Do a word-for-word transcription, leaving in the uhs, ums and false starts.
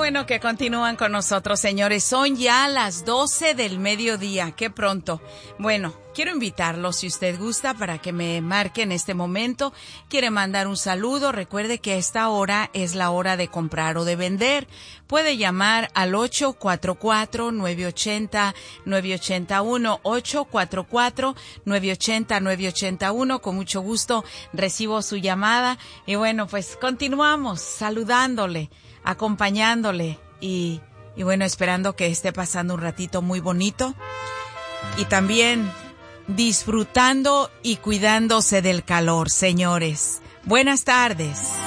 bueno que continúan con nosotros, señores. Son ya las doce del mediodía. Qué pronto. Bueno, quiero invitarlos, si usted gusta, para que me marque en este momento. Quiere mandar un saludo. Recuerde que esta hora es la hora de comprar o de vender. Puede llamar al ocho cuatro cuatro, nueve ocho cero, nueve ocho cero uno, ocho cuatro cuatro, nueve ocho cero, nueve ocho cero uno. Con mucho gusto recibo su llamada. Y bueno, pues continuamos saludándole, acompañándole y, y bueno, esperando que esté pasando un ratito muy bonito y también disfrutando y cuidándose del calor, señores. Buenas tardes.